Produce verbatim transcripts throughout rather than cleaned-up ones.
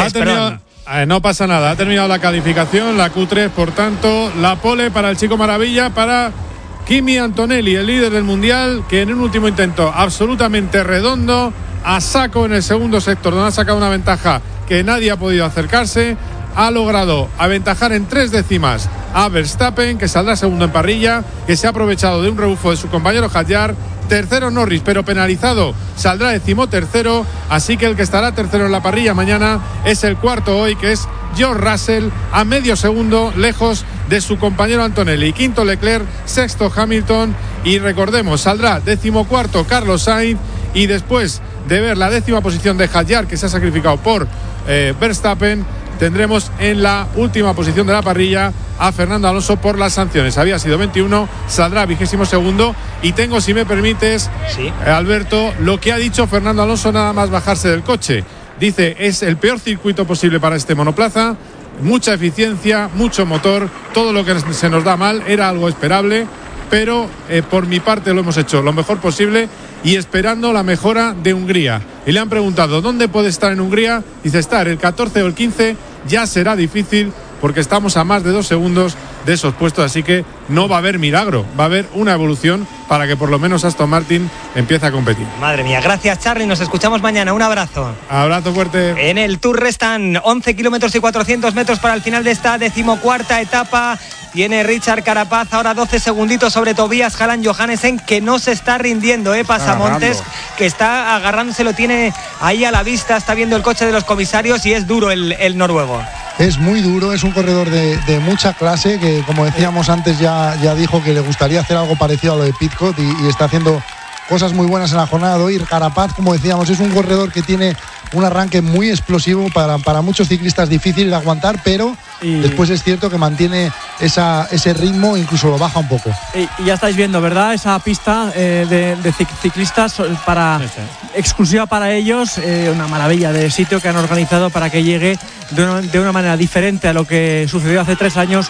tres, terminado, eh, no pasa nada, ha terminado la calificación, la Q tres, por tanto, la pole para el Chico Maravilla, para Kimi Antonelli, el líder del Mundial, que en un último intento absolutamente redondo, a saco en el segundo sector, donde ha sacado una ventaja que nadie ha podido acercarse, ha logrado aventajar en tres décimas a Verstappen, que saldrá segundo en parrilla, que se ha aprovechado de un rebufo de su compañero Hadjar. Tercero Norris, pero penalizado, saldrá decimotercero, así que el que estará tercero en la parrilla mañana es el cuarto hoy, que es George Russell, a medio segundo lejos de su compañero Antonelli. Quinto Leclerc, sexto Hamilton, y recordemos, saldrá decimocuarto Carlos Sainz, y después de ver la décima posición de Hadjar, que se ha sacrificado por eh, Verstappen, tendremos en la última posición de la parrilla a Fernando Alonso por las sanciones. Había sido veintiuno, saldrá vigésimo segundo. Y tengo, si me permites, sí. Alberto, lo que ha dicho Fernando Alonso nada más bajarse del coche. Dice, es el peor circuito posible para este monoplaza, mucha eficiencia, mucho motor, todo lo que se nos da mal era algo esperable, pero eh, por mi parte lo hemos hecho lo mejor posible y esperando la mejora de Hungría. Y le han preguntado, ¿dónde puede estar en Hungría? Dice, estar el catorce o el quince ya será difícil, porque estamos a más de dos segundos de esos puestos, así que no va a haber milagro, va a haber una evolución para que por lo menos Aston Martin empiece a competir. Madre mía, gracias Charly, nos escuchamos mañana, un abrazo. Abrazo fuerte. En el Tour restan once kilómetros y cuatrocientos metros para el final de esta decimocuarta etapa. Tiene Richard Carapaz ahora doce segunditos sobre Tobias Halland Johannesen, que no se está rindiendo, ¿eh? Pasamontes, Agarrando. que está agarrándose, lo tiene ahí a la vista, está viendo el coche de los comisarios y es duro el, el noruego. Es muy duro, es un corredor de, de mucha clase, que como decíamos antes ya, ya dijo que le gustaría hacer algo parecido a lo de Pidcock y, y está haciendo cosas muy buenas en la jornada de hoy. Carapaz, como decíamos, es un corredor que tiene un arranque muy explosivo, para, para muchos ciclistas difícil de aguantar, pero y... después es cierto que mantiene esa, ese ritmo, incluso lo baja un poco. Y, y ya estáis viendo, ¿verdad? Esa pista eh, de, de ciclistas para, sí, sí. exclusiva para ellos, eh, una maravilla de sitio que han organizado para que llegue de una, de una manera diferente a lo que sucedió hace tres años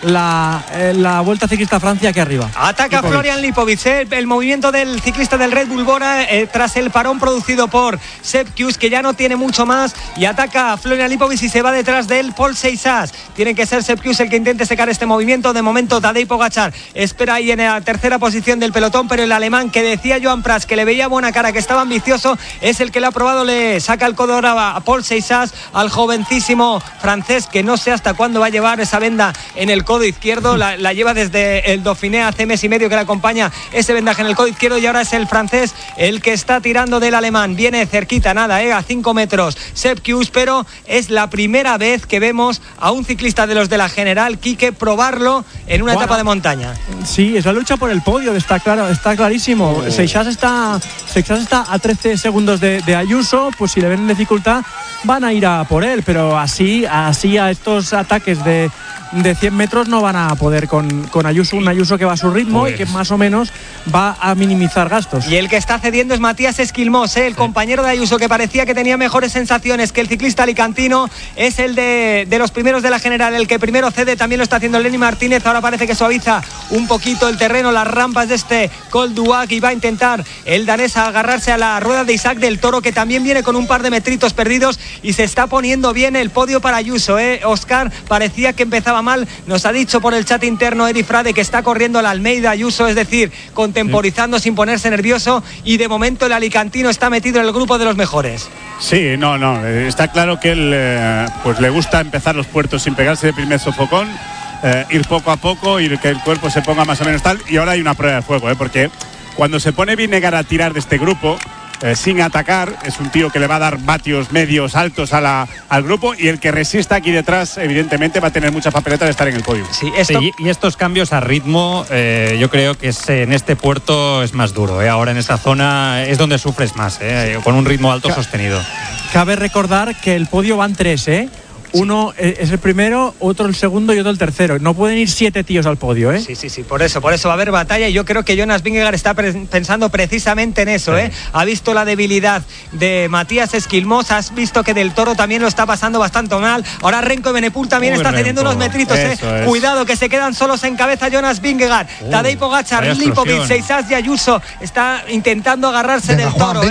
la, eh, la Vuelta Ciclista a Francia aquí arriba. Ataca Lipovic. Florian Lipovic, eh, el movimiento del ciclista del Red Bull Bora eh, tras el parón producido por Sepp Kuss, que ya no tiene mucho más, y ataca a Florian Lipovic y se va detrás de él Paul Seixas. Tiene que ser Sepp Kuss el que intente secar este movimiento. De momento Tadej Pogačar espera ahí en la tercera posición del pelotón, pero el alemán, que decía Joan Prats que le veía buena cara, que estaba ambicioso, es el que le ha probado, le saca el codo ahora a Paul Seixas, al jovencísimo francés, que no sé hasta cuándo va a llevar esa venda en el codo izquierdo, la, la lleva desde el Dauphiné, hace mes y medio que le acompaña ese vendaje en el codo izquierdo, y ahora es el francés el que está tirando del alemán. Viene cerquita, nada, eh, a cinco metros Sepp Kuss, pero es la primera vez que vemos a un ciclista de los de la General, Quique, probarlo en una bueno, etapa de montaña. Sí, es la lucha por el podio, está claro, está clarísimo. Oh. Seixas está, Seixas está a trece segundos de, de Ayuso, pues si le ven dificultad van a ir a por él, pero así, así a estos ataques de de cien metros no van a poder con, con Ayuso, un Ayuso que va a su ritmo pues. y que más o menos va a minimizar gastos. Y el que está cediendo es Matías Esquilmós, ¿eh? el sí. compañero de Ayuso, que parecía que tenía mejores sensaciones que el ciclista alicantino, es el de, de los primeros de la General, el que primero cede. También lo está haciendo Lenny Martínez, ahora parece que suaviza un poquito el terreno, las rampas de este Col du Lac, y va a intentar el danés a agarrarse a la rueda de Isaac del Toro, que también viene con un par de metritos perdidos, y se está poniendo bien el podio para Ayuso, ¿eh? Oscar parecía que empezaba mal, nos ha dicho por el chat interno Eri Frade que está corriendo la Almeida Ayuso, es decir, contemporizando sí. sin ponerse nervioso, y de momento el alicantino está metido en el grupo de los mejores. Sí, no, no, está claro que él eh, pues le gusta empezar los puertos sin pegarse de primer sofocón, eh, ir poco a poco, ir que el cuerpo se ponga más o menos tal, y ahora hay una prueba de fuego, ¿eh? porque cuando se pone Vinegar a tirar de este grupo, Eh, sin atacar, es un tío que le va a dar vatios medios altos a la, al grupo, y el que resista aquí detrás evidentemente va a tener mucha papeleta de estar en el podio. Sí, esto... sí, y estos cambios a ritmo eh, yo creo que es, en este puerto es más duro, ¿eh? Ahora en esta zona es donde sufres más, ¿eh? con un ritmo alto sostenido. Cabe recordar que el podio van tres, ¿eh? Uno es el primero, otro el segundo y otro el tercero. No pueden ir siete tíos al podio, ¿eh? Sí, sí, sí, por eso, por eso va a haber batalla, y yo creo que Jonas Vingegaard está pre- pensando precisamente en eso, ¿eh? Sí. Ha visto la debilidad de Matías Esquilmós, has visto que Del Toro también lo está pasando bastante mal. Ahora Renko Evenepoel también Uy, está cediendo Renko. unos metritos, ¿eh? Es. Cuidado, que se quedan solos en cabeza Jonas Vingegaard. Uh, Tadej Pogačar, Lipovic, Seixas y Ayuso está intentando agarrarse venga, del Toro, Juan, ¿eh?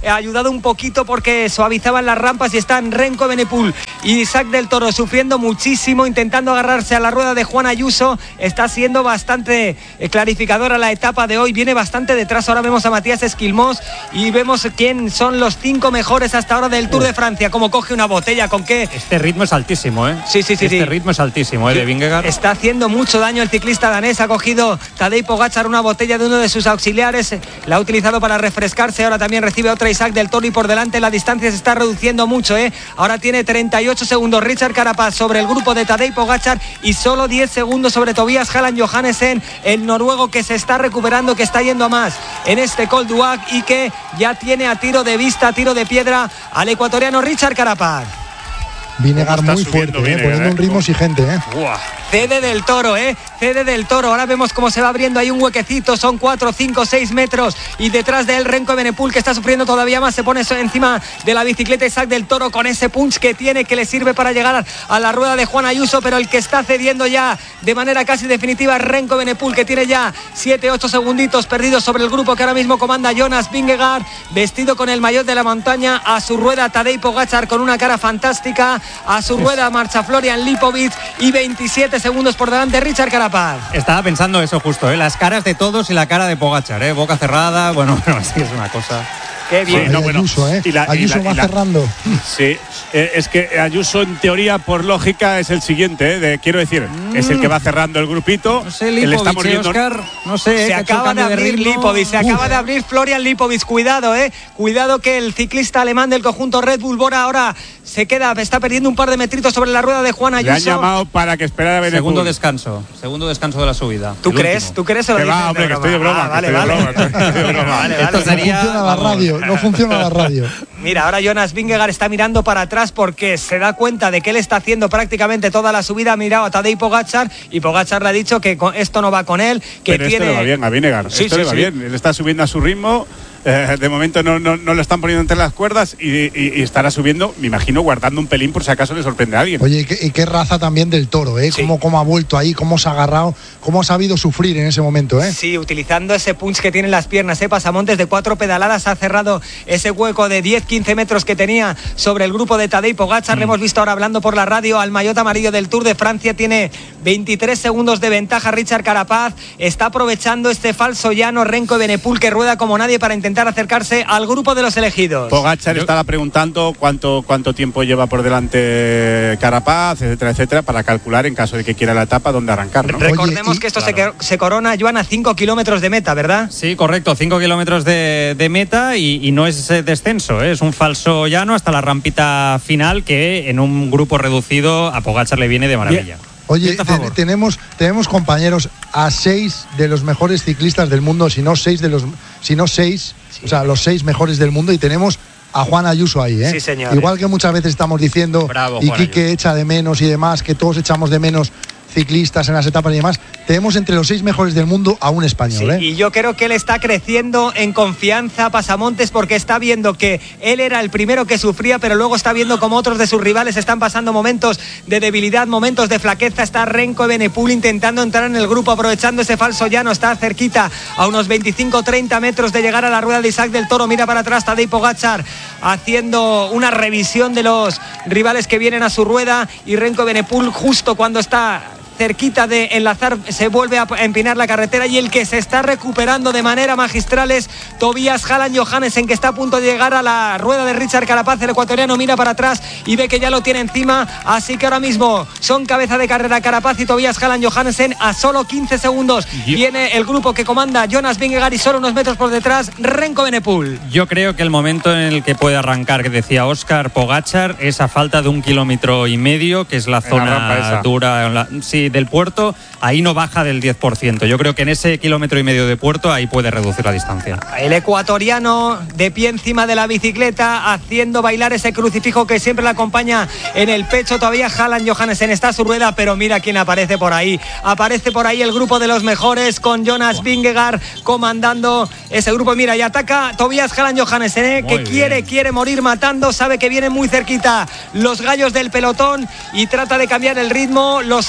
ayudado un poquito porque suavizaban las rampas y están Renko Evenepoel y Isaac del Toro sufriendo muchísimo, intentando agarrarse a la rueda de Juan Ayuso. Está siendo bastante clarificadora la etapa de hoy, viene bastante detrás. Ahora vemos a Matías Esquilmós y vemos quién son los cinco mejores hasta ahora del Tour de Francia. Como coge una botella, con qué. Este ritmo es altísimo, ¿eh? Sí, sí, sí. Este sí. ritmo es altísimo, ¿eh? De Vingegaard. Está haciendo mucho daño el ciclista danés. Ha cogido Tadej Pogačar una botella de uno de sus auxiliares, la ha utilizado para refrescarse. Ahora también recibe otra Isaac del Toro y por delante la distancia se está reduciendo mucho, ¿eh? Ahora tiene treinta y ocho segundos Richard Carapaz sobre el grupo de Tadej Pogačar y solo diez segundos sobre Tobias Halland Johannessen, el noruego que se está recuperando, que está yendo a más en este Col d'Huac y que ya tiene a tiro de vista, a tiro de piedra al ecuatoriano Richard Carapaz. Vingegaard muy fuerte, eh, poniendo un ritmo exigente, ¿eh? Uah. Cede del Toro, ¿eh? Cede del Toro. Ahora vemos cómo se va abriendo ahí un huequecito. Son cuatro, cinco, seis metros. Y detrás de él Renko Evenepoel, que está sufriendo todavía más. Se pone encima de la bicicleta Isaac del Toro con ese punch que tiene, que le sirve para llegar a la rueda de Juan Ayuso. Pero el que está cediendo ya de manera casi definitiva es Renko Evenepoel, que tiene ya siete, ocho segunditos perdidos sobre el grupo que ahora mismo comanda Jonas Vingegaard, vestido con el maillot de la montaña. A su rueda Tadej Pogačar con una cara fantástica. A su rueda marcha Florian Lipovic y veintisiete segundos por delante Richard Carapaz. Estaba pensando eso justo, ¿eh? Las caras de todos y la cara de Pogačar, ¿eh? Boca cerrada, bueno, bueno, sí, es una cosa. Qué bien. Sí, no, bueno, Ayuso, ¿eh? y la, Ayuso y la, va y la, cerrando. Sí, eh, es que Ayuso en teoría, por lógica, es el siguiente, ¿eh? de, quiero decir, mm. es el que va cerrando el grupito. No sé, Lipovic, estamos viendo... Oscar, no sé. Se acaba de abrir Lipovic, se Uf. acaba de abrir Florian Lipovic. Cuidado, eh. Cuidado que el ciclista alemán del conjunto Red Bull Bora ahora se queda, está perdiendo un par de metritos sobre la rueda de Juan Ayuso. Le han llamado para que esperara a Evenepoel. Segundo descanso, segundo descanso de la subida. ¿Tú crees? Último. ¿Tú crees? Que va, hombre, que estoy de broma. Ah, vale, vale. Broma, vale, Esto sería... No funciona la radio, no funciona la radio. Mira, ahora Jonas Vingegaard está mirando para atrás porque se da cuenta de que él está haciendo prácticamente toda la subida. Ha mirado a Tadej Pogačar y Pogačar le ha dicho que esto no va con él, que Pero tiene... esto le va bien a Vingegaard, sí, esto sí, le va sí. bien, él está subiendo a su ritmo. Eh, de momento no, no, no lo están poniendo entre las cuerdas y, y, y estará subiendo, me imagino, guardando un pelín por si acaso le sorprende a alguien. Oye, y qué, y qué raza también del Toro, ¿eh? Sí. Cómo, cómo ha vuelto ahí, cómo se ha agarrado, cómo ha sabido sufrir en ese momento, ¿eh? Sí, utilizando ese punch que tiene en las piernas, ¿eh? Pasamontes de cuatro pedaladas ha cerrado ese hueco de diez, quince metros que tenía sobre el grupo de Tadej Pogačar. Mm. Le hemos visto ahora hablando por la radio al maillot amarillo del Tour de Francia. Tiene veintitrés segundos de ventaja Richard Carapaz. Está aprovechando este falso llano Renko Evenepoel, que rueda como nadie para intentar acercarse al grupo de los elegidos. Pogačar Yo... estaba preguntando cuánto, cuánto tiempo lleva por delante Carapaz, etcétera, etcétera, para calcular en caso de que quiera la etapa dónde arrancar, ¿no? Recordemos Oye, y... que esto claro. se, se corona, Joan, a cinco kilómetros de meta, ¿verdad? Sí, correcto, cinco kilómetros de, de meta y, y no es descenso, ¿eh? Es un falso llano hasta la rampita final que en un grupo reducido a Pogačar le viene de maravilla. Bien. Oye, te, tenemos, tenemos compañeros a seis de los mejores ciclistas del mundo, si no seis de los, si no seis, sí. o sea, los seis mejores del mundo, y tenemos a Juan Ayuso ahí, ¿eh? Sí, señor. Igual que muchas veces estamos diciendo, Bravo, y Quique echa de menos y demás, que todos echamos de menos ciclistas en las etapas y demás, tenemos entre los seis mejores del mundo a un español, sí, ¿eh? Y yo creo que él está creciendo en confianza, Pasamontes, porque está viendo que él era el primero que sufría, pero luego está viendo como otros de sus rivales están pasando momentos de debilidad, momentos de flaqueza. Está Renko Evenepoel intentando entrar en el grupo, aprovechando ese falso llano. Está cerquita, a unos veinticinco treinta metros de llegar a la rueda de Isaac del Toro. Mira para atrás Tadej Pogačar haciendo una revisión de los rivales que vienen a su rueda, y Renko Evenepoel justo cuando está cerquita de enlazar se vuelve a empinar la carretera, y el que se está recuperando de manera magistral es Tobias Halland Johannessen, que está a punto de llegar a la rueda de Richard Carapaz. El ecuatoriano mira para atrás y ve que ya lo tiene encima, así que ahora mismo son cabeza de carrera Carapaz y Tobias Halland Johannessen a solo quince segundos. Viene el grupo que comanda Jonas Vingegaard y solo unos metros por detrás Renko Evenepoel. Yo creo que el momento en el que puede arrancar, que decía Óscar, Pogačar, es a falta de un kilómetro y medio, que es la zona la dura, la, sí, del puerto, ahí no baja del diez por ciento. Yo creo que en ese kilómetro y medio de puerto ahí puede reducir la distancia. El ecuatoriano de pie encima de la bicicleta, haciendo bailar ese crucifijo que siempre le acompaña en el pecho. Todavía Halland Johannessen está a su rueda, pero mira quién aparece por ahí. Aparece por ahí el grupo de los mejores, con Jonas Vingegaard comandando ese grupo. Mira, y ataca Tobias Halland Johannessen, ¿eh? que bien. quiere, quiere morir matando, sabe que vienen muy cerquita los gallos del pelotón y trata de cambiar el ritmo. Lo sigue a duras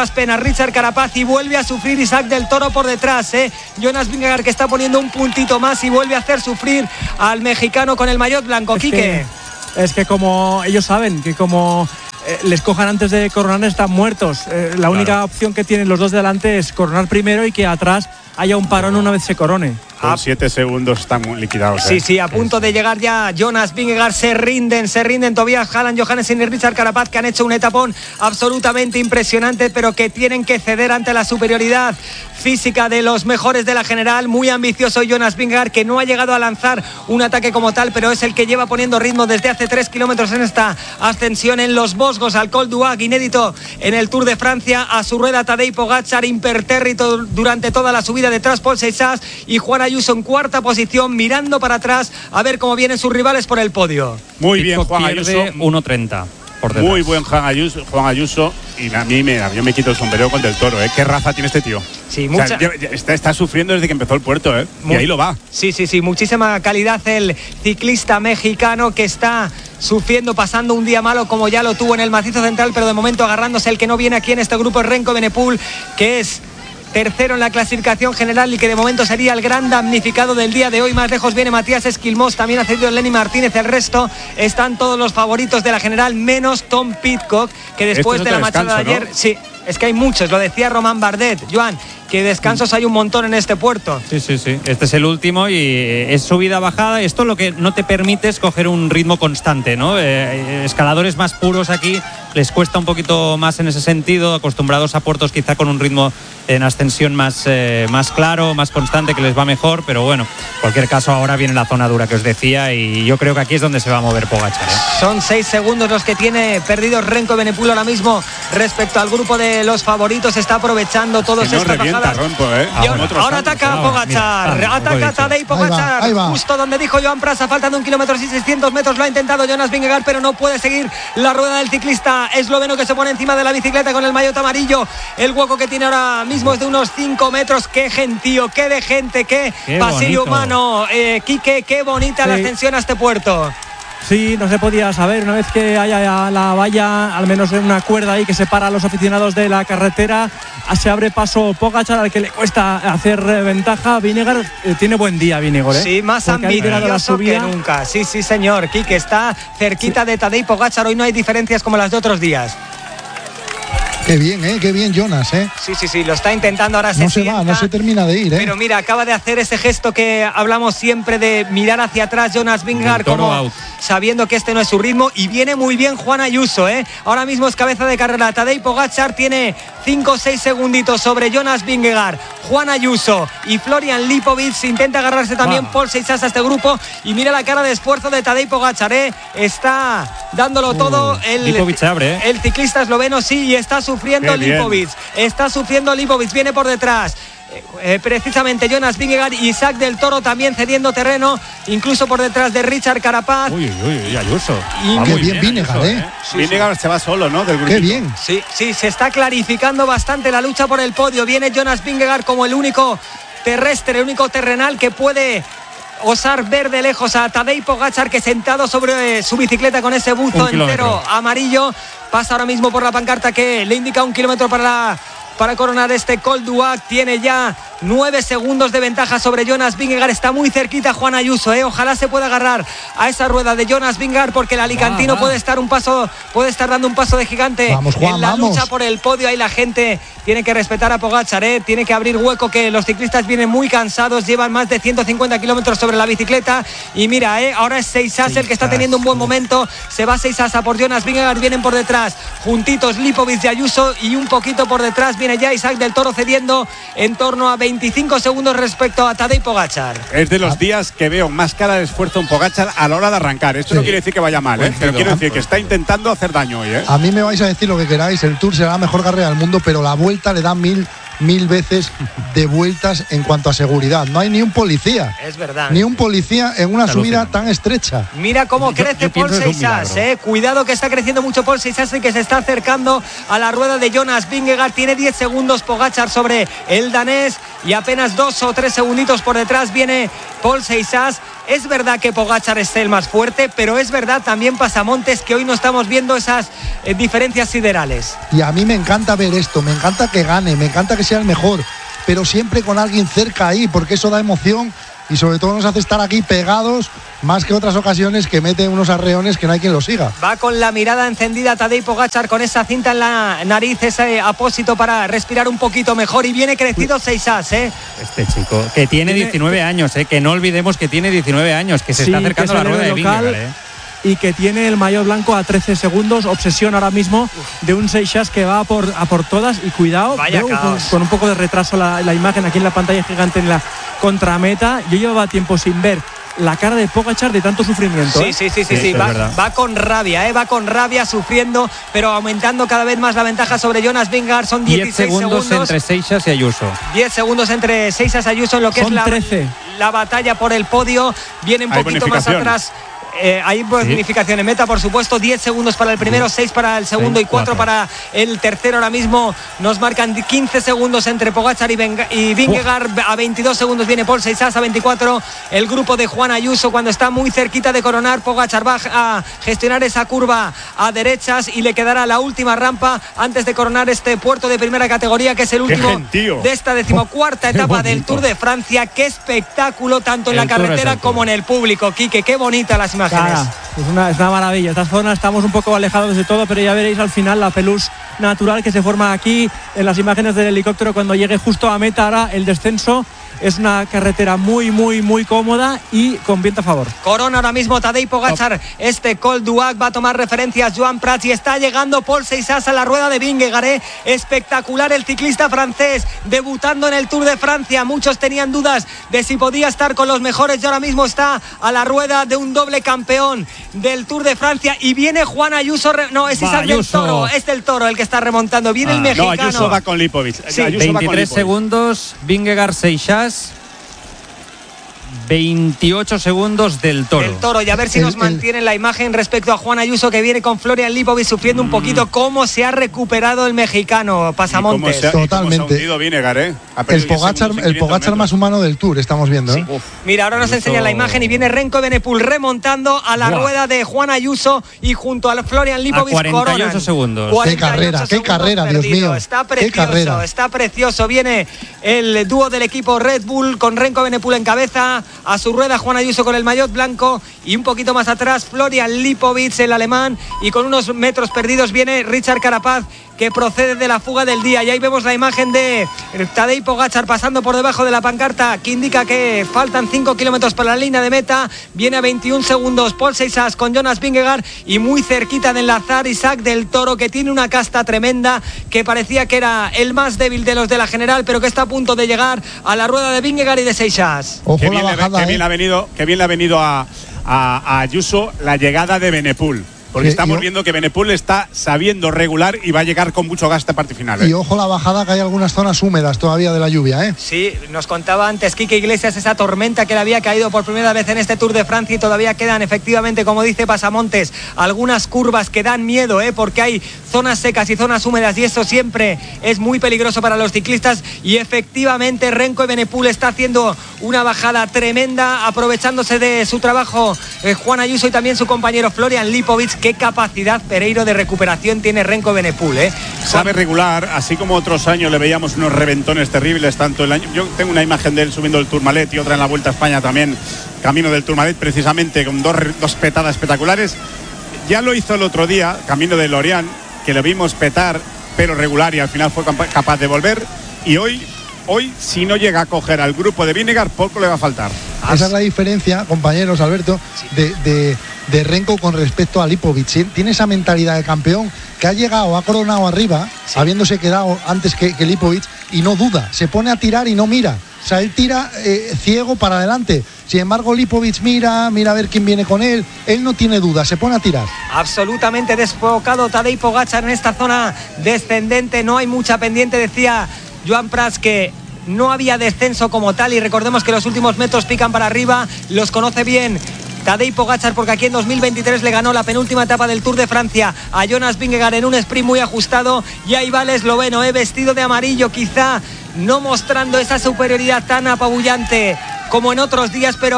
duras penas Richard Carapaz y vuelve a sufrir Isaac del Toro por detrás. ¿eh? Jonas Vingegaard, que está poniendo un puntito más y vuelve a hacer sufrir al mexicano con el maillot blanco. Es Quique. Que, es que como ellos saben que como eh, les cojan antes de coronar están muertos. Eh, la claro. única opción que tienen los dos delante es coronar primero y que atrás haya un parón una vez se corone. Con siete segundos están liquidados. Sí, ¿eh? sí, a punto de llegar ya Jonas Vingegaard. Se rinden, se rinden Tobias Hallan, Johannessen y Richard Carapaz, que han hecho un etapón absolutamente impresionante, pero que tienen que ceder ante la superioridad física de los mejores de la general. Muy ambicioso Jonas Vingegaard, que no ha llegado a lanzar un ataque como tal, pero es el que lleva poniendo ritmo desde hace tres kilómetros en esta ascensión en los Vosgos al Col d'Huac, inédito en el Tour de Francia. A su rueda Tadej Pogačar, impertérrito durante toda la subida, detrás Paul Seixas y Juan Ayuso en cuarta posición, mirando para atrás a ver cómo vienen sus rivales por el podio. Muy bien, Juan Ayuso. uno treinta. Muy buen Juan Ayuso, Juan Ayuso, y a mí me, yo me quito el sombrero con Del Toro, ¿eh? ¿Qué raza tiene este tío? Sí, mucha... o sea, está, está sufriendo desde que empezó el puerto, ¿eh? Muy... Y ahí lo va. Sí, sí, sí, muchísima calidad el ciclista mexicano, que está sufriendo, pasando un día malo como ya lo tuvo en el macizo central, pero de momento agarrándose. El que no viene aquí en este grupo es Renko Evenepoel, que es tercero en la clasificación general y que de momento sería el gran damnificado del día de hoy. Más lejos viene Matías Esquilmós, también ha cedido Lenny Martínez. El resto están todos los favoritos de la general, menos Tom Pidcock, que después este de la marchada de ayer, ¿no? Sí, es que hay muchos, lo decía Román Bardet. Joan, que descansos hay un montón en este puerto. Sí, sí, sí. Este es el último y es subida-bajada. Esto lo que no te permite es coger un ritmo constante, ¿no? Eh, escaladores más puros aquí les cuesta un poquito más en ese sentido, acostumbrados a puertos quizá con un ritmo en ascensión más, eh, más claro, más constante, que les va mejor, pero bueno, en cualquier caso ahora viene la zona dura que os decía y yo creo que aquí es donde se va a mover Pogačar, ¿eh? Son seis segundos los que tiene perdidos Renko Evenepoel ahora mismo respecto al grupo de los favoritos. Está aprovechando todos que no estas revienta, bajadas. Rompo, ¿eh? Y ahora, ahora ataca a Pogačar, mira, ataca Tadej Pogačar, ahí va, ahí va. Justo donde dijo Joan Prasa, faltando un kilómetro y seiscientos metros. Lo ha intentado Jonas Vingegaard, pero no puede seguir la rueda del ciclista esloveno, que se pone encima de la bicicleta con el maillot amarillo. El hueco que tiene ahora mismo es de unos cinco metros. Qué gentío, qué de gente, qué, qué pasillo bonito. humano. Eh, Quique, qué bonita sí. la ascensión a este puerto. Sí, no se podía saber. Una vez que haya la valla, al menos en una cuerda ahí que separa a los aficionados de la carretera, se abre paso Pogačar, al que le cuesta hacer ventaja. Vingegaard eh, tiene buen día, Vingegaard, ¿eh? Sí, más ambicioso que nunca. Sí, sí, señor. Quique está cerquita sí. de Tadej Pogačar. Hoy no hay diferencias como las de otros días. Qué bien, ¿eh? Qué bien Jonas, ¿eh? Sí, sí, sí, lo está intentando ahora. No se, se va, no se termina de ir, ¿eh? Pero mira, acaba de hacer ese gesto que hablamos siempre de mirar hacia atrás Jonas Vingegaard, como out. sabiendo que este no es su ritmo. Y viene muy bien Juan Ayuso, ¿eh? Ahora mismo es cabeza de carrera. Tadej Pogačar tiene cinco o seis segunditos sobre Jonas Vingegaard. Juan Ayuso y Florian Lipovic intenta agarrarse también wow. Paul Seixas a este grupo. Y mira la cara de esfuerzo de Tadej Pogačar, ¿eh? Está dándolo uh, todo el, Lipovic abre, ¿eh? el ciclista esloveno, sí, y está sufriendo Lipovic. Está sufriendo Lipovic, viene por detrás. Eh, precisamente Jonas Vingegaard y Isaac del Toro también cediendo terreno, incluso por detrás de Richard Carapaz. Uy, uy, uy, Ayuso. Y qué bien, bien Vingegaard, ¿eh? Sí, Vingegaard sí. se va solo, ¿no? Del qué bien. Sí, sí, se está clarificando bastante la lucha por el podio. Viene Jonas Vingegaard como el único terrestre, el único terrenal que puede osar ver de lejos a Tadej Pogačar, que sentado sobre su bicicleta con ese buzo entero amarillo pasa ahora mismo por la pancarta que le indica un kilómetro para la, para coronar este Col d'Huac. Tiene ya nueve segundos de ventaja sobre Jonas Vingegaard. Está muy cerquita Juan Ayuso, ¿eh? Ojalá se pueda agarrar a esa rueda de Jonas Vingegaard, porque el alicantino va, va. puede estar un paso, puede estar dando un paso de gigante vamos, Juan, en la vamos. lucha por el podio. Ahí la gente tiene que respetar a Pogačar, ¿eh? Tiene que abrir hueco, que los ciclistas vienen muy cansados, llevan más de ciento cincuenta kilómetros sobre la bicicleta. Y mira, ¿eh? Ahora es Seixas el que está teniendo un buen momento. Se va Seixas a por Jonas Vingegaard, vienen por detrás juntitos Lipovic y Ayuso, y un poquito por detrás viene ya Isaac del Toro cediendo en torno a veinticinco segundos respecto a Tadej Pogačar. Es de los días que veo más cara de esfuerzo en Pogačar a la hora de arrancar. Esto sí. no quiere decir que vaya mal, ¿eh? pero quiero decir que está intentando hacer daño hoy, ¿eh? A mí me vais a decir lo que queráis, el Tour será la mejor carrera del mundo, pero la Vuelta le da mil mil veces de vueltas en cuanto a seguridad. No hay ni un policía. Es verdad. Ni un policía en una subida tan estrecha. Mira cómo yo, crece yo Paul Seixas, eh. Cuidado que está creciendo mucho Paul Seixas y que se está acercando a la rueda de Jonas Vingegaard. Tiene diez segundos Pogačar sobre el danés y apenas dos o tres segunditos por detrás viene Paul Seixas. Es verdad que Pogačar es el más fuerte, pero es verdad también, Pasamontes, que hoy no estamos viendo esas eh, diferencias siderales. Y a mí me encanta ver esto, me encanta que gane, me encanta que sea el mejor, pero siempre con alguien cerca ahí, porque eso da emoción y sobre todo nos hace estar aquí pegados más que otras ocasiones que mete unos arreones que no hay quien lo siga. Va con la mirada encendida Tadej Pogačar, con esa cinta en la nariz, ese apósito para respirar un poquito mejor, y viene crecido Seixas, ¿eh? Este chico, que tiene diecinueve años, ¿eh? Que no olvidemos que tiene diecinueve años, que se sí, está acercando a la rueda de Vingegaard, ¿eh? Y que tiene el maillot blanco a trece segundos, obsesión ahora mismo de un Seixas que va a por, a por todas, y cuidado, veo, con, con un poco de retraso la, la imagen aquí en la pantalla gigante en la contrameta. Yo llevaba tiempo sin ver la cara de Pogačar de tanto sufrimiento. Sí, ¿eh? sí, sí, sí, sí. Va, va con rabia, ¿eh? va con rabia, sufriendo, pero aumentando cada vez más la ventaja sobre Jonas Vingegaard. Son dieciséis segundos, segundos entre Seixas y Ayuso. diez segundos entre Seixas y Ayuso en lo que Son es la, trece. la batalla por el podio. Viene un Hay poquito más atrás. Eh, hay bonificación en meta, por supuesto. diez segundos para el primero, seis para el segundo y cuatro para el tercero. Ahora mismo nos marcan quince segundos entre Pogačar y, y Vingegaard. A veintidós segundos viene Paul Seixas, a veinticuatro el grupo de Juan Ayuso. Cuando está muy cerquita de coronar, Pogačar va a gestionar esa curva a derechas y le quedará la última rampa antes de coronar este puerto de primera categoría, que es el último de esta decimocuarta oh, etapa del Tour de Francia. Qué espectáculo, tanto en el la carretera como en el público, Quique. Qué bonita las imágenes. Cara, es, una, es una maravilla. Esta zona estamos un poco alejados de todo, pero ya veréis al final la pelusa natural que se forma aquí en las imágenes del helicóptero cuando llegue justo a meta. Ahora el descenso. Es una carretera muy, muy, muy cómoda y con viento a favor. Corona ahora mismo Tadej Pogačar. Top. Este Col d'Huac va a tomar referencias Joan Prats y está llegando Paul Seixas a la rueda de Vingegaard. ¿eh? Espectacular el ciclista francés, debutando en el Tour de Francia. Muchos tenían dudas de si podía estar con los mejores y ahora mismo está a la rueda de un doble campeón del Tour de Francia. Y viene Juan Ayuso. Re... No, es Isaac del Toro. Es del Toro el que está remontando. Viene ah, el mexicano. No, Ayuso va con Lipovic. Sí. Ayuso veintitrés va con Lipovic. Segundos, Vingegaard, Seixas. veintiocho segundos del Toro. Del Toro, y a ver si nos mantiene la imagen respecto a Juan Ayuso, que viene con Florian Lipovic sufriendo mm. un poquito. Cómo se ha recuperado el mexicano, Pasamontes. Se ha, Totalmente. Se ha Vingegaard, ¿eh? El Pogačar, el Pogačar más humano del Tour, estamos viendo. ¿eh? Sí. Mira, ahora nos enseña la imagen y viene Renko Evenepoel remontando a la Buah. rueda de Juan Ayuso y junto al Florian Lipovic a cuarenta y ocho segundos. Qué carrera, qué carrera, Dios mío. Está precioso, está precioso. Viene el dúo del equipo Red Bull con Renko Evenepoel en cabeza, a su rueda Juan Ayuso con el maillot blanco y un poquito más atrás Florian Lipovic, el alemán, y con unos metros perdidos viene Richard Carapaz, que procede de la fuga del día. Y ahí vemos la imagen de Tadej Pogačar pasando por debajo de la pancarta que indica que faltan cinco kilómetros para la línea de meta. Viene a veintiún segundos Paul Seixas con Jonas Vingegaard y muy cerquita de enlazar Isaac del Toro, que tiene una casta tremenda, que parecía que era el más débil de los de la general, pero que está a punto de llegar a la rueda de Vingegaard y de Seixas. Ojo, que bien, la bajada, le, que bien eh. le ha venido, que bien le ha venido a, a, a Ayuso la llegada de Evenepoel. Porque sí, estamos yo, viendo que Evenepoel está sabiendo regular y va a llegar con mucho gasto a parte final. ¿eh? Y ojo la bajada, que hay algunas zonas húmedas todavía de la lluvia. ¿eh? Sí, nos contaba antes Quique Iglesias esa tormenta que le había caído por primera vez en este Tour de Francia, y todavía quedan efectivamente, como dice Pasamontes, algunas curvas que dan miedo, ¿eh? porque hay zonas secas y zonas húmedas, y eso siempre es muy peligroso para los ciclistas. Y efectivamente Renko Evenepoel está haciendo una bajada tremenda, aprovechándose de su trabajo eh, Juan Ayuso y también su compañero Florian Lipovic. Qué capacidad, Pereiro, de recuperación tiene Renko Evenepoel, ¿eh? Sabe regular, así como otros años le veíamos unos reventones terribles, tanto el año. Yo tengo una imagen de él subiendo el Tourmalet y otra en la Vuelta a España también, camino del Tourmalet, precisamente con dos, dos petadas espectaculares. Ya lo hizo el otro día, camino de Lorient, que lo vimos petar, pero regular, y al final fue capaz de volver. Y hoy, hoy si no llega a coger al grupo de Vingegaard, poco le va a faltar. Esa es la diferencia, compañeros, Alberto, de, de, de Renko con respecto a Lipovic. Tiene esa mentalidad de campeón, que ha llegado, ha coronado arriba, sí. habiéndose quedado antes que, que Lipovic, y no duda, se pone a tirar y no mira. O sea, él tira eh, ciego para adelante. Sin embargo, Lipovic mira, mira a ver quién viene con él. Él no tiene duda, se pone a tirar. Absolutamente desfocado Tadej Pogačar en esta zona descendente. No hay mucha pendiente, decía Joan Prats, que no había descenso como tal, y recordemos que los últimos metros pican para arriba. Los conoce bien Tadej Pogačar, porque aquí en dos mil veintitrés le ganó la penúltima etapa del Tour de Francia a Jonas Vingegaard en un sprint muy ajustado. Y ahí va el esloveno, eh, vestido de amarillo, quizá no mostrando esa superioridad tan apabullante como en otros días, pero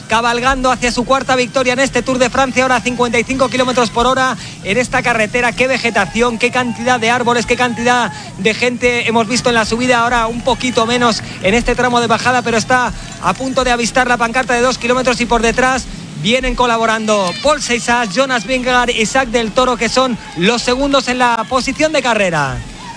cabalgando hacia su cuarta victoria en este Tour de Francia, ahora a cincuenta y cinco kilómetros por hora en esta carretera. Qué vegetación, qué cantidad de árboles, qué cantidad de gente hemos visto en la subida, ahora un poquito menos en este tramo de bajada, pero está a punto de avistar la pancarta de dos kilómetros y por detrás vienen colaborando Paul Seixas, Jonas Vingegaard y Isaac del Toro, que son los segundos en la posición de carrera.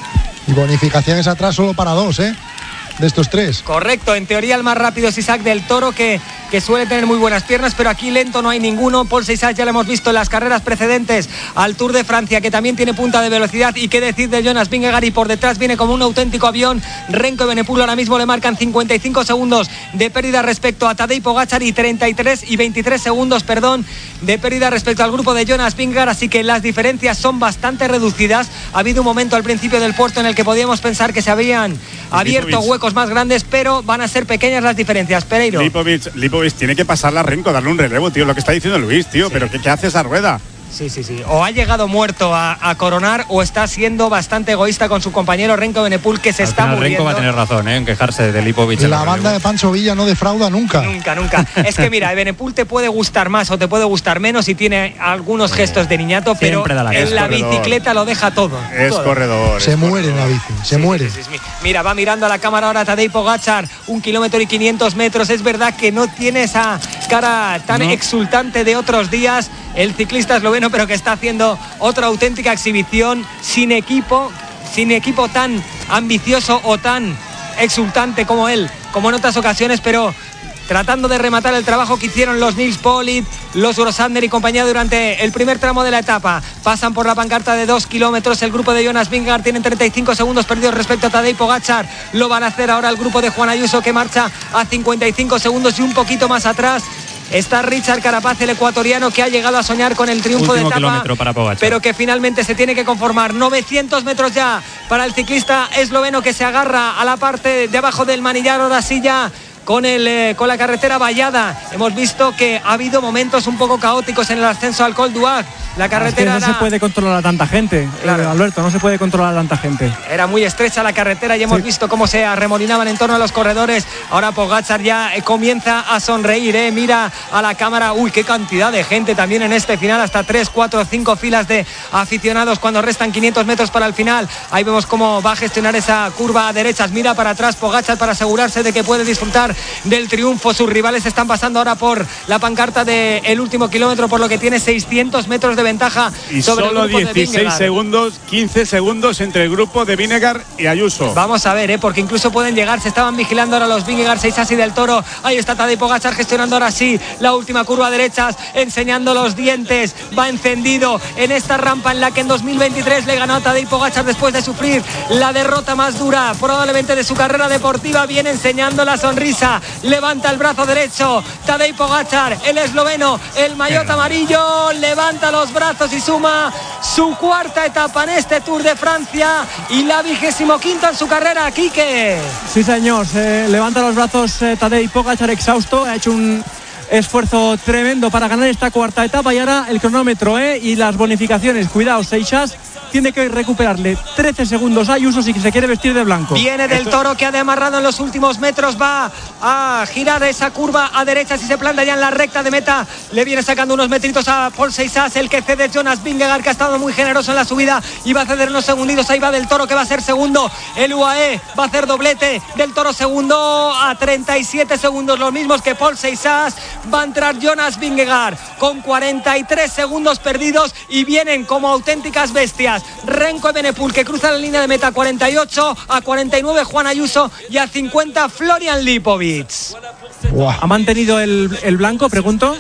Y bonificaciones atrás solo para dos, ¿eh? De estos tres. Correcto, en teoría el más rápido es Isaac del Toro, que, que suele tener muy buenas piernas, pero aquí lento no hay ninguno. Paul Seixas ya lo hemos visto en las carreras precedentes al Tour de Francia, que también tiene punta de velocidad. Y qué decir de Jonas Vingegaard, y por detrás viene como un auténtico avión Renko Evenepoel. Ahora mismo le marcan cincuenta y cinco segundos de pérdida respecto a Tadej Pogačar y treinta y tres y veintitrés segundos, perdón, de pérdida respecto al grupo de Jonas Vingegaard, así que las diferencias son bastante reducidas. Ha habido un momento al principio del puerto en el que podíamos pensar que se habían abierto huecos más grandes, pero van a ser pequeñas las diferencias. Pereiro. Lipovic, Lipovic tiene que pasarla a Renko, darle un relevo, tío, lo que está diciendo Luis, tío, sí. Pero ¿qué, qué hace esa rueda? Sí, sí, sí. O ha llegado muerto a, a coronar, o está siendo bastante egoísta con su compañero Renko Evenepoel, que se Al está final, muriendo. Renko va a tener razón, ¿eh?, en quejarse de Lipovic. La banda de Pancho Villa no defrauda nunca. Nunca, nunca. Es que mira, Evenepoel te puede gustar más o te puede gustar menos y tiene algunos gestos de niñato, pero la en la corredor. bicicleta lo deja todo. Es todo. corredor. Se es muere corredor. en la bici, se Sí, muere. sí, sí, sí. Mira, va mirando a la cámara ahora Tadej Pogačar, un kilómetro y quinientos metros. Es verdad que no tiene esa cara tan No. exultante de otros días el ciclista esloveno, pero que está haciendo otra auténtica exhibición sin equipo, sin equipo tan ambicioso o tan exultante como él, como en otras ocasiones, pero tratando de rematar el trabajo que hicieron los Nils Politt, los Grossander y compañía durante el primer tramo de la etapa. Pasan por la pancarta de dos kilómetros. El grupo de Jonas Vingegaard tienen treinta y cinco segundos perdidos respecto a Tadej Pogačar. Lo van a hacer ahora el grupo de Juan Ayuso, que marcha a cincuenta y cinco segundos, y un poquito más atrás está Richard Carapaz, el ecuatoriano, que ha llegado a soñar con el triunfo Último de etapa, kilómetro para Pogačar, pero que finalmente se tiene que conformar. novecientos metros ya para el ciclista esloveno, que se agarra a la parte de abajo del manillar. Ahora sí ya con, el, eh, con la carretera vallada. Hemos visto que ha habido momentos un poco caóticos en el ascenso al Col d'Huac. La carretera es que no era, se puede controlar a tanta gente, Claro. eh, Alberto, no se puede controlar a tanta gente. era muy estrecha la carretera y hemos Sí. visto cómo se arremolinaban en torno a los corredores. Ahora Pogačar ya eh, comienza a sonreír, eh. Mira a la cámara. Uy, qué cantidad de gente también en este final, hasta tres, cuatro, cinco filas de aficionados cuando restan quinientos metros para el final. Ahí vemos cómo va a gestionar esa curva a derechas. Mira para atrás Pogačar para asegurarse de que puede disfrutar del triunfo. Sus rivales están pasando ahora por la pancarta del último kilómetro, por lo que tiene seiscientos metros de ventaja Y sobre solo el grupo de dieciséis Vingegaard. segundos, quince segundos entre el grupo de Vingegaard y Ayuso. Vamos a ver, ¿eh? Porque incluso pueden llegar. Se estaban vigilando ahora los Vingegaard, Seixas y del Toro. Ahí está Tadej Pogačar gestionando ahora sí la última curva a derechas, enseñando los dientes. Va encendido en esta rampa en la que en dos mil veintitrés le ganó a Tadej Pogačar después de sufrir la derrota más dura probablemente de su carrera deportiva. Viene enseñando la sonrisa. Levanta el brazo derecho Tadej Pogačar, el esloveno, el maillot amarillo. Levanta los brazos y suma su cuarta etapa en este Tour de Francia y la vigésimo quinta en su carrera. Quique. Sí, señor, se levanta los brazos eh, Tadej Pogačar exhausto, ha hecho un esfuerzo tremendo para ganar esta cuarta etapa, y ahora el cronómetro eh, y las bonificaciones. Cuidado, Seixas tiene que recuperarle trece segundos a Ayuso si se quiere vestir de blanco. Viene del Toro, que ha demarrado en los últimos metros, va a girar esa curva a derechas y se planta ya en la recta de meta. Le viene sacando unos metritos a Paul Seixas. El que cede Jonas Vingegaard, que ha estado muy generoso en la subida y va a ceder unos segunditos. Ahí va del Toro, que va a ser segundo. El U A E va a hacer doblete. Del Toro segundo a treinta y siete segundos, los mismos que Paul Seixas. Va a entrar Jonas Vingegaard con cuarenta y tres segundos perdidos, y vienen como auténticas bestias Renko Evenepoel, que cruza la línea de meta. Cuarenta y ocho a cuarenta y nueve Juan Ayuso, y a cincuenta Florian Lipovic. Buah. ¿Ha mantenido el, el blanco, pregunto?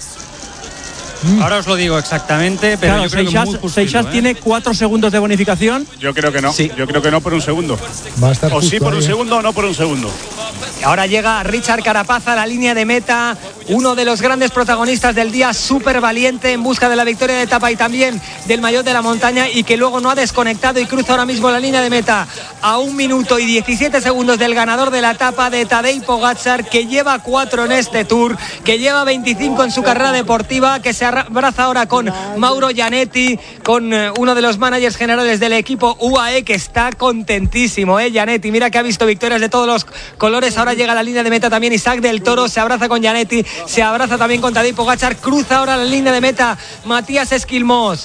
Ahora os lo digo exactamente, pero Claro, yo creo Seixas, que muy justito, Seixas ¿eh? tiene cuatro segundos de bonificación. Yo creo que no. Sí. Yo creo que no por un segundo. Va a estar O sí justo por un ahí, ¿eh? segundo o no por un segundo. Ahora llega Richard Carapaz a la línea de meta, uno de los grandes protagonistas del día, súper valiente en busca de la victoria de etapa y también del maillot de la montaña, y que luego no ha desconectado y cruza ahora mismo la línea de meta a un minuto y diecisiete segundos del ganador de la etapa, de Tadej Pogačar, que lleva cuatro en este Tour, que lleva veinticinco en su carrera deportiva, que se abraza ahora con Mauro Gianetti, con eh, uno de los managers generales del equipo U A E, que está contentísimo, eh, Gianetti. Mira que ha visto victorias de todos los colores. Ahora llega a la línea de meta también Isaac del Toro, se abraza con Gianetti, se abraza también con Tadej Pogačar, cruza ahora la línea de meta Matías Esquilmós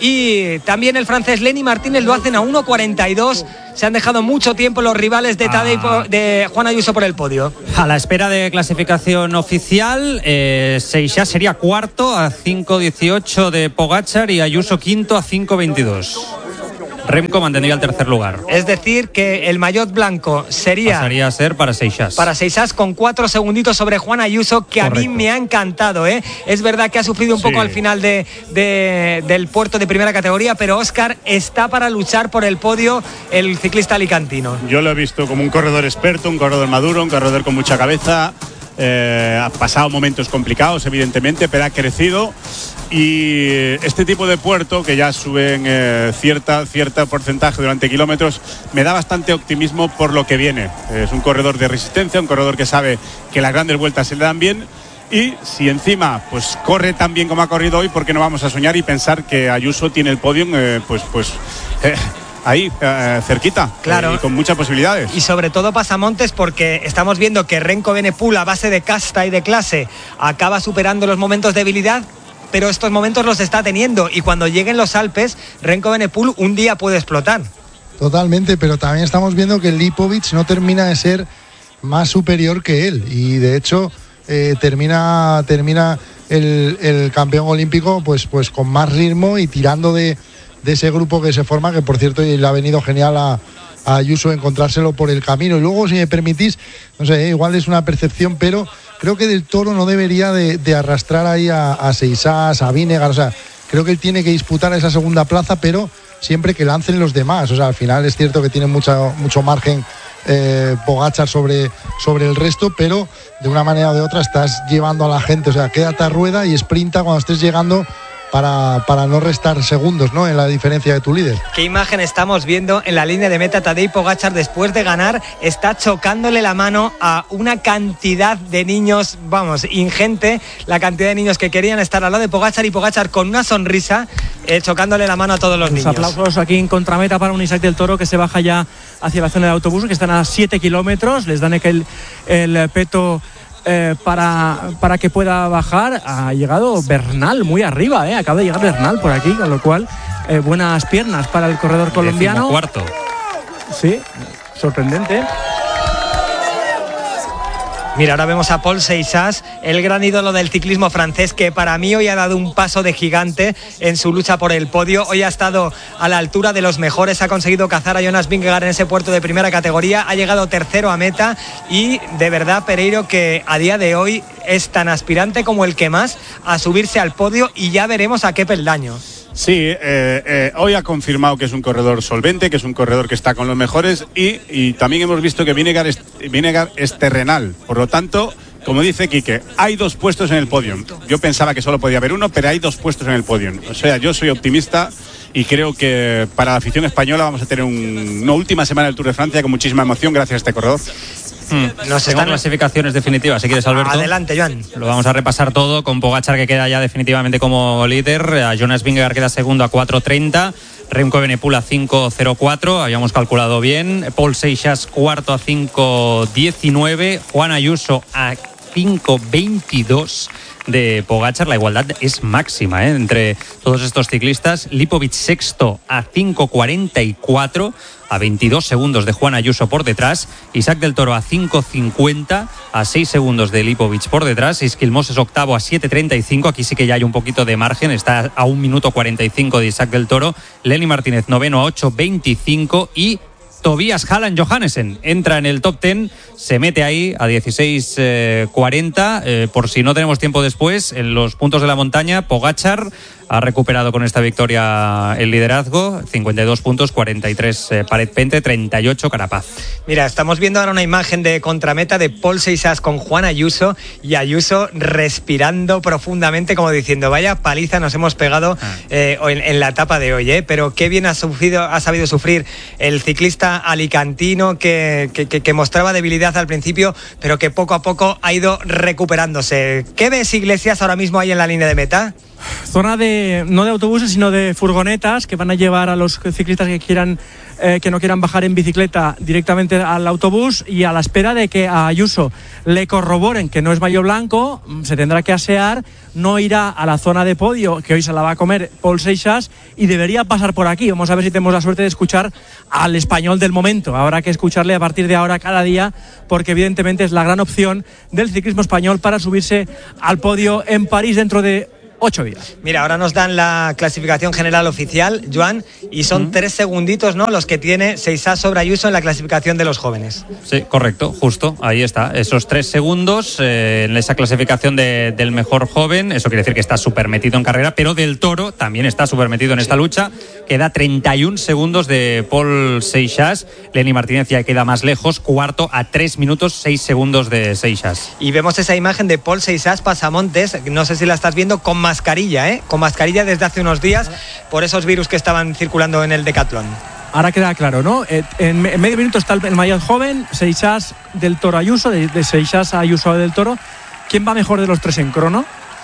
y también el francés Lenny Martínez, lo hacen a uno cuarenta y dos. Se han dejado mucho tiempo los rivales de Tadej, ah. de Juan Ayuso por el podio. A la espera de clasificación oficial, eh, Seixas sería cuarto a cinco dieciocho de Pogačar y Ayuso quinto a cinco veintidós. Remco mantendría el tercer lugar. Es decir, que el maillot blanco sería... Pasaría a ser para Seixas. Para Seixas con cuatro segunditos sobre Juan Ayuso, que Correcto. A mí me ha encantado, ¿eh? Es verdad que ha sufrido un sí. poco al final de, de, del puerto de primera categoría, pero Óscar está para luchar por el podio el ciclista alicantino. Yo lo he visto como un corredor experto, un corredor maduro, un corredor con mucha cabeza. Eh, ha pasado momentos complicados, evidentemente, pero ha crecido. Y este tipo de puerto, que ya suben eh, cierta, cierta porcentaje durante kilómetros, me da bastante optimismo por lo que viene. Es un corredor de resistencia, un corredor que sabe que las grandes vueltas se le dan bien. Y si encima pues corre tan bien como ha corrido hoy, ¿por qué no vamos a soñar y pensar que Ayuso tiene el podium eh, pues, pues eh, ahí, eh, cerquita, claro. eh, y con muchas posibilidades? Y sobre todo pasamontes, porque estamos viendo que Remco Evenepoel, a base de casta y de clase, acaba superando los momentos de debilidad, pero estos momentos los está teniendo, y cuando lleguen los Alpes, Remco Evenepoel un día puede explotar. Totalmente, pero también estamos viendo que Lipovic no termina de ser más superior que él, y de hecho eh, termina, termina el, el campeón olímpico pues, pues con más ritmo y tirando de, de ese grupo que se forma, que por cierto le ha venido genial a, a Ayuso encontrárselo por el camino. Y luego, si me permitís, no sé, igual es una percepción, pero creo que Del Toro no debería de, de arrastrar ahí a, a Seixas, a Vinegar. O sea, creo que él tiene que disputar esa segunda plaza, pero siempre que lancen los demás. O sea, al final es cierto que tiene mucha, mucho margen eh, Pogačar sobre, sobre el resto, pero de una manera o de otra estás llevando a la gente. O sea, quédate a rueda y sprinta cuando estés llegando para, para no restar segundos, ¿no?, en la diferencia de tu líder. ¿Qué imagen estamos viendo en la línea de meta? Tadej Pogačar, después de ganar, está chocándole la mano a una cantidad de niños, vamos, ingente, la cantidad de niños que querían estar al lado de Pogačar, y Pogačar con una sonrisa eh, chocándole la mano a todos los, los niños. Aplausos aquí en contrameta para un Isaac Del Toro que se baja ya hacia la zona de autobús, que están a siete kilómetros, les dan el, el peto Eh, para, para que pueda bajar. Ha llegado Bernal muy arriba, eh. acaba de llegar Bernal por aquí, con lo cual eh, buenas piernas para el corredor colombiano. Cuarto. Sí, sorprendente. Mira, ahora vemos a Paul Seixas, el gran ídolo del ciclismo francés, que para mí hoy ha dado un paso de gigante en su lucha por el podio. Hoy ha estado a la altura de los mejores, ha conseguido cazar a Jonas Vingegaard en ese puerto de primera categoría, ha llegado tercero a meta, y de verdad, Pereiro, que a día de hoy es tan aspirante como el que más a subirse al podio, y ya veremos a qué peldaño. Sí, eh, eh, hoy ha confirmado que es un corredor solvente, que es un corredor que está con los mejores, y, y también hemos visto que Vinegar es, Vinegar es terrenal. Por lo tanto, como dice Quique, hay dos puestos en el podio. Yo pensaba que solo podía haber uno, pero hay dos puestos en el podio. O sea, yo soy optimista y creo que para la afición española vamos a tener un, una última semana del Tour de Francia con muchísima emoción gracias a este corredor. Hmm. Nos Tengo están... clasificaciones definitivas, si quieres, Alberto. Adelante, Joan. Lo vamos a repasar todo, con Pogačar, que queda ya definitivamente como líder. A Jonas Vingegaard queda segundo a cuatro treinta. Remco Evenepoel a cinco cero cuatro, habíamos calculado bien. Paul Seixas cuarto a cinco diecinueve. Juan Ayuso a cinco veintidós de Pogačar. La igualdad es máxima, ¿eh?, entre todos estos ciclistas. Lipovic sexto a cinco cuarenta y cuatro, a veintidós segundos de Juan Ayuso por detrás. Isaac Del Toro a cinco cincuenta, a seis segundos de Lipovic por detrás. Esquilmós es octavo a siete treinta y cinco, aquí sí que ya hay un poquito de margen, está a un minuto cuarenta y cinco de Isaac Del Toro. Lenny Martínez noveno a ocho veinticinco, y Tobias Halland Johannesen entra en el top diez, se mete ahí a dieciséis cuarenta, eh, por si no tenemos tiempo después. En los puntos de la montaña, Pogačar ha recuperado con esta victoria el liderazgo, cincuenta y dos puntos, cuarenta y tres eh, Paret Pente, treinta y ocho Carapaz. Mira, estamos viendo ahora una imagen de contrameta de Paul Seixas con Juan Ayuso, y Ayuso respirando profundamente, como diciendo, vaya paliza nos hemos pegado eh, en, en la etapa de hoy, ¿eh? Pero qué bien ha, sufrido, ha sabido sufrir el ciclista alicantino, que, que, que, que mostraba debilidad al principio, pero que poco a poco ha ido recuperándose. ¿Qué ves, Iglesias, ahora mismo ahí en la línea de meta? zona de, no de autobuses, sino de furgonetas que van a llevar a los ciclistas que quieran eh, que no quieran bajar en bicicleta directamente al autobús, y a la espera de que a Ayuso le corroboren que no es maillot blanco, se tendrá que asear, no irá a la zona de podio, que hoy se la va a comer Pol Seixas, y debería pasar por aquí. Vamos a ver si tenemos la suerte de escuchar al español del momento. Habrá que escucharle a partir de ahora cada día, porque evidentemente es la gran opción del ciclismo español para subirse al podio en París dentro de ocho días. Mira, ahora nos dan la clasificación general oficial, Joan, y son uh-huh. tres segunditos, ¿no?, los que tiene Seixas sobre Ayuso en la clasificación de los jóvenes. Sí, correcto, justo, ahí está. Esos tres segundos eh, en esa clasificación de, del mejor joven, eso quiere decir que está súper metido en carrera, pero Del Toro también está súper metido en esta sí. lucha. Queda treinta y un segundos de Pol Seixas. Lenny Martínez ya queda más lejos, cuarto a tres minutos seis segundos de Seixas. Y vemos esa imagen de Pol Seixas Pasamontes, no sé si la estás viendo, con mascarilla, ¿eh? Con mascarilla desde hace unos días por esos virus que estaban circulando en el decatlón. Ahora queda claro, ¿no? En medio minuto está el maillot joven, Seixas, Del Toro, Ayuso, de, de Seixas a Ayuso a Del Toro. ¿Quién va mejor de los tres en crono?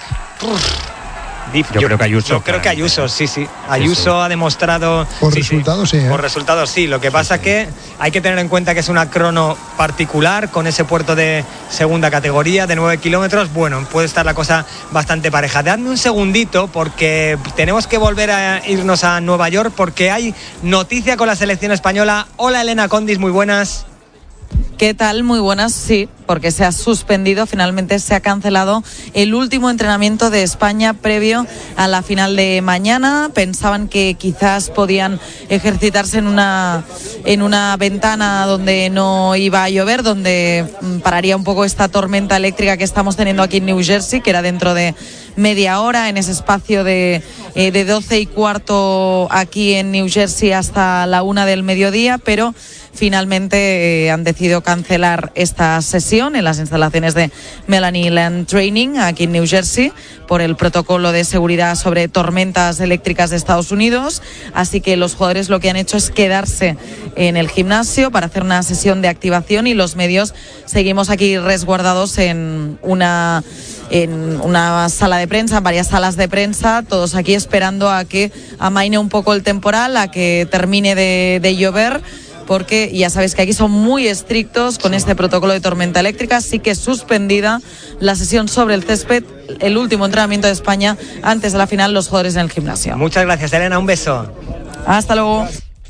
Uf. Yo, yo creo que Ayuso. Yo creo que Ayuso, sí, sí. Ayuso sí, sí. ha demostrado... Por sí, resultados, sí. sí ¿eh? Por resultados, sí. Lo que pasa es sí, sí. que hay que tener en cuenta que es una crono particular, con ese puerto de segunda categoría, de nueve kilómetros. Bueno, puede estar la cosa bastante pareja. Dadme un segundito, porque tenemos que volver a irnos a Nueva York, porque hay noticia con la selección española. Hola, Elena Condis, muy buenas. ¿Qué tal? Muy buenas, sí, porque se ha suspendido, finalmente se ha cancelado el último entrenamiento de España previo a la final de mañana. Pensaban que quizás podían ejercitarse en una, en una ventana donde no iba a llover, donde pararía un poco esta tormenta eléctrica que estamos teniendo aquí en New Jersey, que era dentro de media hora, en ese espacio de, eh, de doce y cuarto aquí en New Jersey hasta la una del mediodía, pero finalmente eh, han decidido cancelar esta sesión en las instalaciones de Melanie Land Training aquí en New Jersey por el protocolo de seguridad sobre tormentas eléctricas de Estados Unidos. Así que los jugadores lo que han hecho es quedarse en el gimnasio para hacer una sesión de activación, y los medios seguimos aquí resguardados en una en una sala de prensa, en varias salas de prensa, todos aquí esperando a que amaine un poco el temporal, a que termine de, de llover, porque ya sabéis que aquí son muy estrictos con este protocolo de tormenta eléctrica. Así que suspendida la sesión sobre el césped, el último entrenamiento de España antes de la final, los jugadores en el gimnasio. Muchas gracias, Elena, un beso. Hasta luego.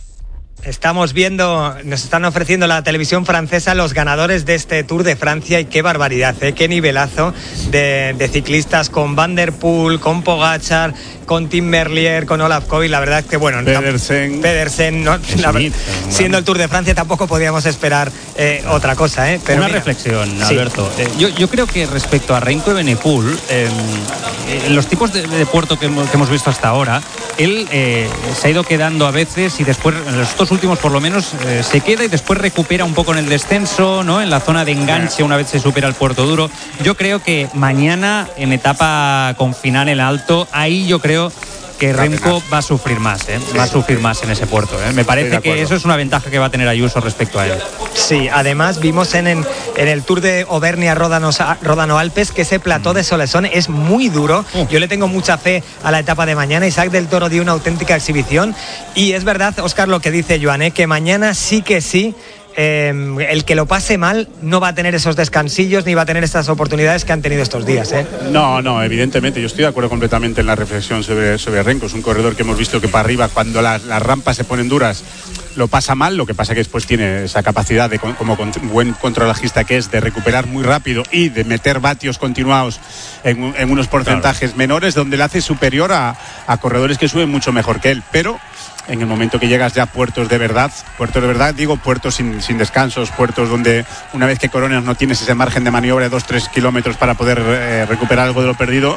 Estamos viendo, nos están ofreciendo la televisión francesa los ganadores de este Tour de Francia, y qué barbaridad, ¿eh? Qué nivelazo de, de ciclistas, con Van der Poel, con Pogačar, con Tim Merlier, con Olaf Koy. La verdad es que bueno, Pedersen, Pedersen no, la, Smith, siendo el Tour de Francia tampoco podíamos esperar eh, otra cosa, ¿eh? Pero una mira, reflexión, sí. Alberto. Eh, yo, yo creo que respecto a Remco Evenepoel, eh, eh, los tipos de, de puerto que hemos, que hemos visto hasta ahora, él eh, se ha ido quedando a veces, y después en los dos últimos por lo menos eh, se queda y después recupera un poco en el descenso, ¿no? En la zona de enganche, una vez se supera el puerto duro. Yo creo que mañana, en etapa con final en alto, ahí yo creo que Remco va a sufrir más, ¿eh? Va a sufrir más en ese puerto, ¿eh? Me parece que eso es una ventaja que va a tener Ayuso respecto a él. Sí, además vimos en, en, en el Tour de Auvernia-Ródano-Alpes que ese plató de Solesón es muy duro. Uh. Yo le tengo mucha fe a la etapa de mañana. Isaac del Toro dio una auténtica exhibición, y es verdad, Óscar, lo que dice Joan, ¿eh? Que mañana sí que sí Eh, el que lo pase mal no va a tener esos descansillos ni va a tener estas oportunidades que han tenido estos días, ¿eh? No, no, evidentemente, yo estoy de acuerdo completamente en la reflexión sobre, sobre Remco. Es un corredor que hemos visto que para arriba, cuando las, las rampas se ponen duras, lo pasa mal. Lo que pasa que después tiene esa capacidad de, como buen contrarrelojista que es, de recuperar muy rápido y de meter vatios continuados en, en unos porcentajes claro. menores, donde le hace superior a, a corredores que suben mucho mejor que él. Pero en el momento que llegas ya a puertos de verdad, puertos de verdad, digo puertos sin, sin descansos, puertos donde una vez que coronas no tienes ese margen de maniobra de dos tres kilómetros para poder eh, recuperar algo de lo perdido.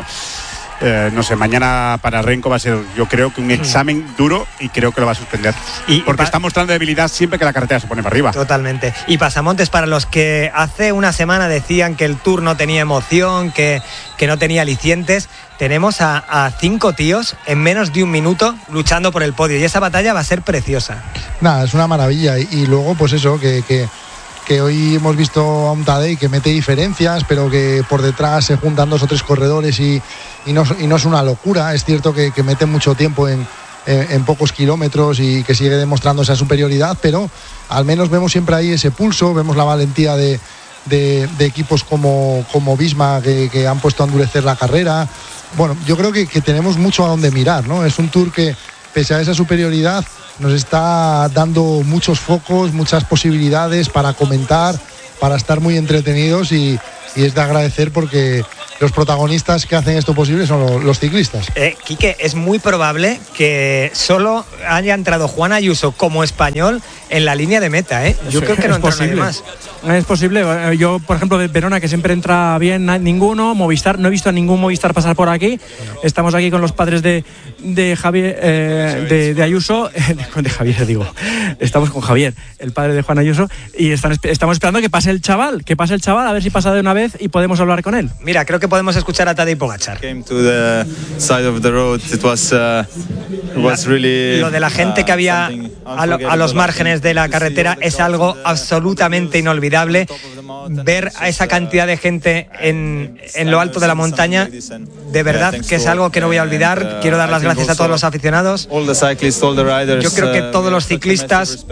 Eh, no sé, mañana para Remco va a ser, yo creo que un examen duro, y creo que lo va a suspender. Y, porque y está mostrando debilidad siempre que la carretera se pone para arriba. Totalmente. Y Pasamontes, para los que hace una semana decían que el Tour no tenía emoción, que, que no tenía alicientes, tenemos a, a cinco tíos en menos de un minuto luchando por el podio, y esa batalla va a ser preciosa. Nada, es una maravilla. Y, y luego, pues eso, que... que... que hoy hemos visto a un Tadej que mete diferencias, pero que por detrás se juntan dos o tres corredores y, y no, y no es una locura. Es cierto que, que mete mucho tiempo en, en, en pocos kilómetros y que sigue demostrando esa superioridad, pero al menos vemos siempre ahí ese pulso, vemos la valentía de, de, de equipos como, como Visma que, que han puesto a endurecer la carrera. Bueno, yo creo que, que tenemos mucho a donde mirar, ¿no? Es un Tour que, pese a esa superioridad, nos está dando muchos focos, muchas posibilidades para comentar, para estar muy entretenidos y, y es de agradecer porque los protagonistas que hacen esto posible son los, los ciclistas. Eh, Quique, es muy probable que solo haya entrado Juan Ayuso como español en la línea de meta, ¿eh? Yo creo que no entra nadie más. Es posible. Yo, por ejemplo, de Verona, que siempre entra bien ninguno. Movistar, no he visto a ningún Movistar pasar por aquí. Estamos aquí con los padres de, de Javier, eh, de, de Ayuso. De Javier, digo. Estamos con Javier, el padre de Juan Ayuso. Y están, estamos esperando que pase el chaval. Que pase el chaval, a ver si pasa de una vez y podemos hablar con él. Mira, creo que podemos escuchar a Tadej Pogačar. Came to the side of the road. It was, uh, it was really, Lo de la gente que había a, lo, a los márgenes de la carretera es algo absolutamente inolvidable. Ver a esa cantidad de gente en, en lo alto de la montaña, de verdad que es algo que no voy a olvidar. Quiero dar las gracias a todos los aficionados. Yo creo que todos los ciclistas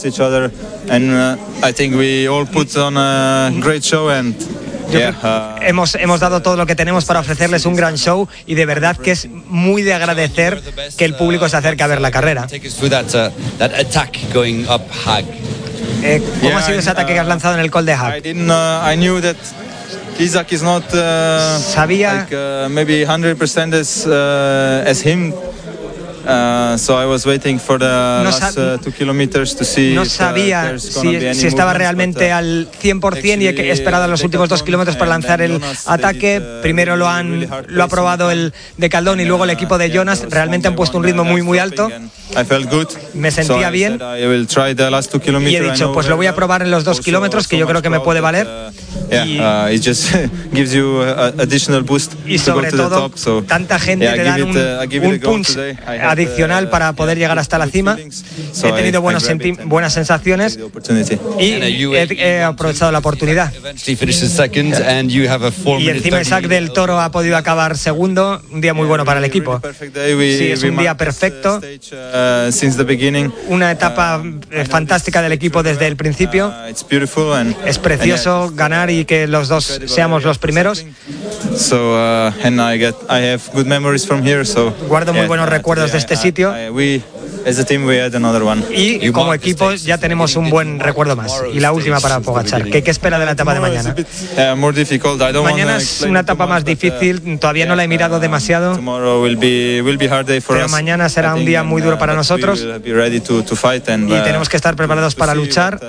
Yo creo que hemos, hemos dado todo lo que tenemos para ofrecerles un gran show y de verdad que es muy de agradecer que el público se acerque a ver la carrera. Eh, ¿Cómo ha sido ese ataque que has lanzado en el Col de Haag? Isaac is not uh, Sabía like, uh, maybe one hundred percent as, uh, as him. Uh, so I was waiting for the no last uh, two kilometers to see no if, sabía uh, si, si estaba realmente but, uh, al cien por ciento y he esperado los últimos dos kilómetros para lanzar el ataque. Primero lo han lo ha probado el de Caldón y luego el equipo de Jonas. Realmente han puesto un ritmo muy muy alto. Me sentía bien y he dicho, pues lo voy a probar en los dos kilómetros, que yo creo que me puede valer. Y, y sobre todo, tanta gente te dan un, un punch adicional para poder llegar hasta la cima. He tenido buenos senti- buenas sensaciones y he, he aprovechado la oportunidad. Y encima Isaac del Toro ha podido acabar segundo, un día muy bueno para el equipo. Sí, es un día perfecto, una etapa fantástica del equipo desde el principio. Es precioso ganar y que los dos seamos los primeros. Guardo muy buenos recuerdos de este sitio. Y como equipo ya tenemos un buen recuerdo más. Y la última para Pogačar. ¿Qué, qué espera de la etapa de mañana? Mañana es una etapa más difícil. Todavía no la he mirado demasiado. Pero mañana será un día muy duro para nosotros. Y tenemos que estar preparados para luchar.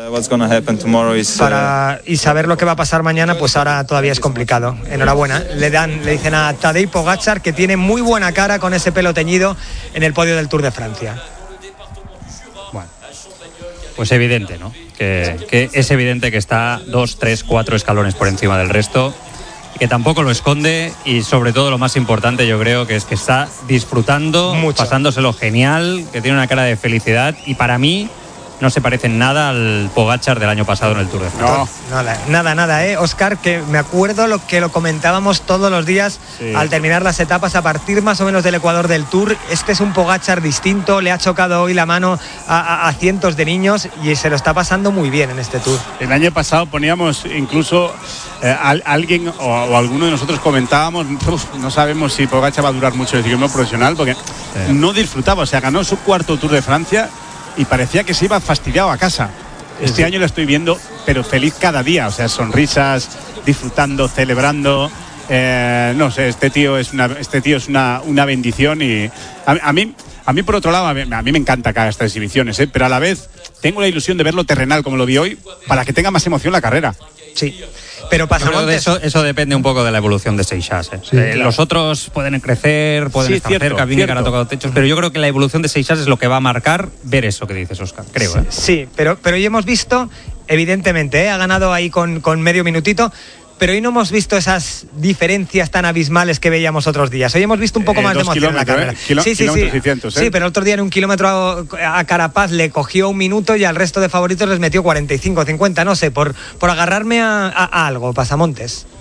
Para, y saber lo que va a pasar mañana, pues ahora todavía es complicado. Enhorabuena. Le dan, le dicen a Tadej Pogačar que tiene muy buena cara con ese pelo teñido en el podio del Tour de Francia. Bueno, pues evidente, ¿no? Que, que es evidente que está dos, tres, cuatro escalones por encima del resto, que tampoco lo esconde y sobre todo lo más importante yo creo que es que está disfrutando, mucho, pasándoselo genial, que tiene una cara de felicidad y para mí no se parece en nada al Pogačar del año pasado en el Tour de Francia. No, nada, nada, nada, ¿eh? Óscar, que me acuerdo lo que lo comentábamos todos los días, sí, al terminar las etapas, a partir más o menos del Ecuador del Tour. Este es un Pogačar distinto, le ha chocado hoy la mano a, a, a cientos de niños y se lo está pasando muy bien en este Tour. El año pasado poníamos incluso eh, a, alguien o, o alguno de nosotros comentábamos, no sabemos si Pogačar va a durar mucho el ciclismo profesional porque sí, no disfrutaba, o sea, ganó su cuarto Tour de Francia y parecía que se iba fastidiado a casa. Este sí, año lo estoy viendo, pero feliz cada día, o sea, sonrisas, disfrutando, celebrando. Eh, no sé, este tío es una, este tío es una, una bendición y a, a mí, a mí por otro lado, a mí, a mí me encanta que haga estas exhibiciones, ¿eh? Pero a la vez tengo la ilusión de verlo terrenal como lo vi hoy, para que tenga más emoción la carrera. Sí. Pero Pasamontes, de eso, eso depende un poco de la evolución de Seixas. ¿eh? Sí, eh, claro. Los otros pueden crecer, pueden sí, estar cierto, cerca, Vingegaard ha tocado techos, pero yo creo que la evolución de Seixas es lo que va a marcar ver eso que dices, Óscar, creo. Sí, ¿eh? sí, pero, pero hoy hemos visto, evidentemente, ¿eh? ha ganado ahí con, con medio minutito, pero hoy no hemos visto esas diferencias tan abismales que veíamos otros días. Hoy hemos visto un poco eh, más de emoción en la carrera. ¿eh? Kilo, sí, sí, sí. seiscientos, ¿eh? Sí, pero el otro día en un kilómetro a, a Carapaz le cogió un minuto y al resto de favoritos les metió cuarenta y cinco, cincuenta, no sé, por, por agarrarme a, a, a algo, Pasamontes.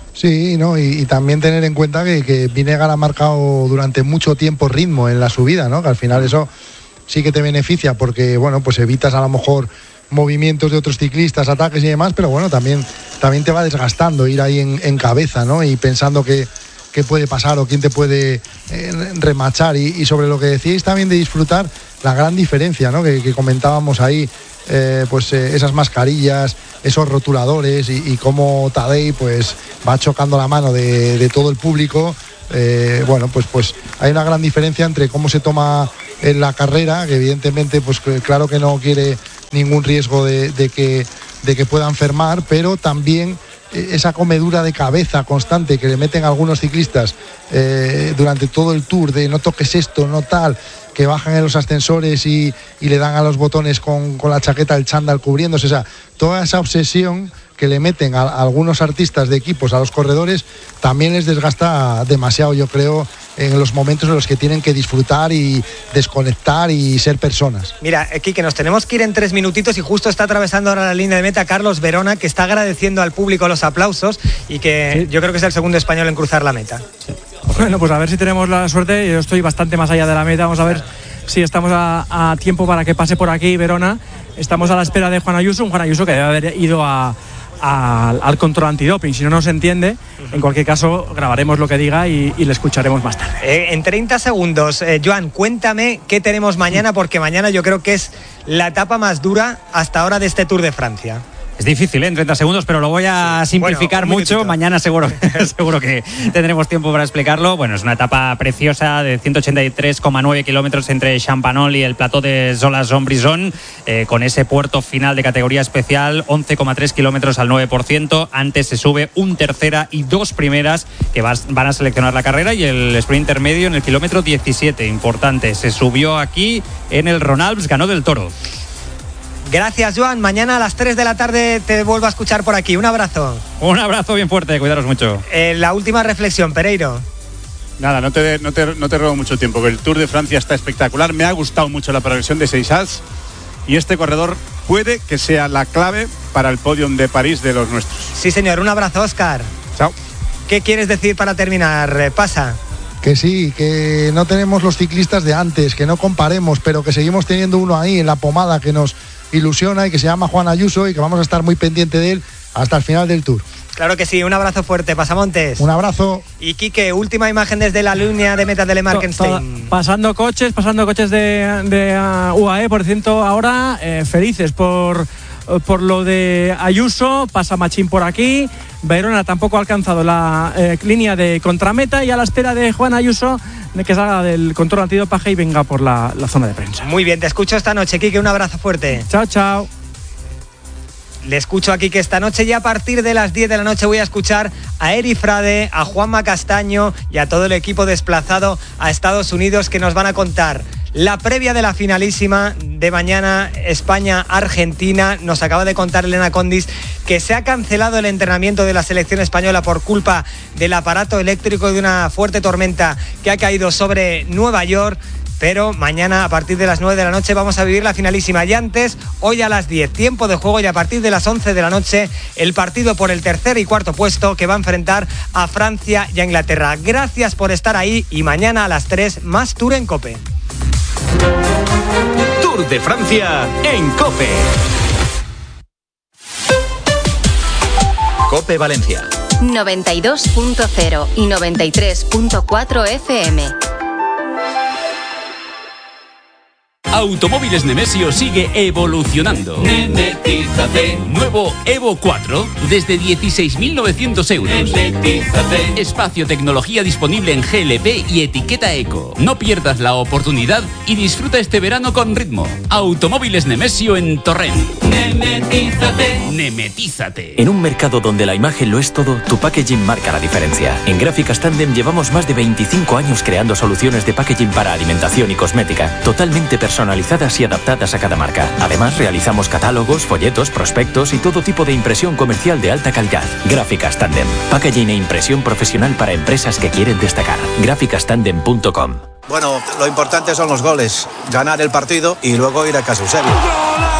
Sí, ¿no? Y, y también tener en cuenta que, que Vinegar ha marcado durante mucho tiempo ritmo en la subida, ¿no? Que al final eso sí que te beneficia porque, bueno, pues evitas a lo mejor movimientos de otros ciclistas, ataques y demás, pero bueno, también, también te va desgastando ir ahí en, en cabeza, ¿no? Y pensando que qué puede pasar o quién te puede eh, remachar. Y, y sobre lo que decíais también de disfrutar, la gran diferencia, ¿no? Que, que comentábamos ahí, eh, pues eh, esas mascarillas, esos rotuladores y, y cómo Tadej pues va chocando la mano de, de todo el público. Eh, bueno, pues, pues hay una gran diferencia entre cómo se toma en la carrera, que evidentemente pues claro que no quiere ningún riesgo de, de, que, de que pueda enfermar, pero también esa comedura de cabeza constante que le meten algunos ciclistas eh, durante todo el Tour, de no toques esto, no tal, que bajan en los ascensores y, y le dan a los botones con, con la chaqueta, el chándal cubriéndose, o sea, toda esa obsesión que le meten a, a algunos artistas de equipos, a los corredores, también les desgasta demasiado, yo creo, en los momentos en los que tienen que disfrutar y desconectar y ser personas. Mira, aquí que nos tenemos que ir en tres minutitos y justo está atravesando ahora la línea de meta Carlos Verona, que está agradeciendo al público los aplausos y que sí, yo creo que es el segundo español en cruzar la meta. Sí. Bueno, pues a ver si tenemos la suerte. Yo estoy bastante más allá de la meta. Vamos a ver claro. si estamos a, a tiempo para que pase por aquí Verona. Estamos a la espera de Juan Ayuso, un Juan Ayuso que debe haber ido a Al, al control antidoping, si no nos entiende, uh-huh. en cualquier caso grabaremos lo que diga y, y le escucharemos más tarde. Eh, en treinta segundos, eh, Joan, cuéntame qué tenemos mañana, porque mañana yo creo que es la etapa más dura hasta ahora de este Tour de Francia. Es difícil, ¿eh? En treinta segundos, pero lo voy a sí. simplificar bueno, mucho. Mañana seguro, seguro que tendremos tiempo para explicarlo. Bueno, es una etapa preciosa de ciento ochenta y tres coma nueve kilómetros entre Champagnol y el plató de Solas-Zombrisson, eh, con ese puerto final de categoría especial, once coma tres kilómetros al nueve por ciento. Antes se sube un tercera y dos primeras que vas, van a seleccionar la carrera, y el sprint intermedio en el kilómetro diecisiete. Importante, se subió aquí en el Ronalps, ganó del Toro. Gracias, Joan. Mañana a las tres de la tarde te vuelvo a escuchar por aquí. Un abrazo. Un abrazo bien fuerte, cuidaros mucho. Eh, la última reflexión, Pereiro. Nada, no te, no, te, no te robo mucho tiempo, que el Tour de Francia está espectacular. Me ha gustado mucho la progresión de Seixas y este corredor puede que sea la clave para el podium de París de los nuestros. Sí, señor. Un abrazo, Óscar. Chao. ¿Qué quieres decir para terminar? Pasa. Que sí, que no tenemos los ciclistas de antes, que no comparemos, pero que seguimos teniendo uno ahí en la pomada que nos ilusiona y que se llama Juan Ayuso y que vamos a estar muy pendiente de él hasta el final del Tour. Claro que sí, un abrazo fuerte, Pasamontes. Un abrazo. Y Quique, última imagen desde la línea de meta de Le Markenstein. Pasando coches, pasando coches de, de uh, U A E, por cierto, ahora eh, felices por, por lo de Ayuso. Pasa Machín por aquí. Verona tampoco ha alcanzado la eh, línea de contrameta y a la espera de Juan Ayuso de que salga del control antidopaje y venga por la, la zona de prensa. Muy bien, te escucho esta noche, Quique, un abrazo fuerte. Chao, chao. Le escucho aquí que esta noche, ya a partir de las diez de la noche, voy a escuchar a Eri Frade, a Juanma Castaño y a todo el equipo desplazado a Estados Unidos, que nos van a contar la previa de la finalísima de mañana, España-Argentina. Nos acaba de contar Elena Condis que se ha cancelado el entrenamiento de la selección española por culpa del aparato eléctrico de una fuerte tormenta que ha caído sobre Nueva York. Pero mañana a partir de las nueve de la noche vamos a vivir la finalísima. Y antes, hoy a las diez, tiempo de juego, y a partir de las once de la noche, el partido por el tercer y cuarto puesto que va a enfrentar a Francia y a Inglaterra. Gracias por estar ahí y mañana a las tres, más Tour en COPE. Tour de Francia en COPE. COPE Valencia. noventa y dos punto cero y noventa y tres punto cuatro F M. Automóviles Nemesio sigue evolucionando. Nemetízate. Nuevo Evo cuatro desde dieciséis mil novecientos euros. Nemetízate. Espacio tecnología disponible en G L P y etiqueta Eco. No pierdas la oportunidad y disfruta este verano con ritmo. Automóviles Nemesio en Torrent. Nemetízate. Nemetízate. En un mercado donde la imagen lo es todo, tu packaging marca la diferencia. En Gráficas Tandem llevamos más de veinticinco años creando soluciones de packaging para alimentación y cosmética, totalmente personalizadas personalizadas y adaptadas a cada marca. Además, realizamos catálogos, folletos, prospectos y todo tipo de impresión comercial de alta calidad. Gráficas Tandem. Packaging e impresión profesional para empresas que quieren destacar. gráficas tandem punto com. Bueno, lo importante son los goles. Ganar el partido y luego ir a casa. Eusebio.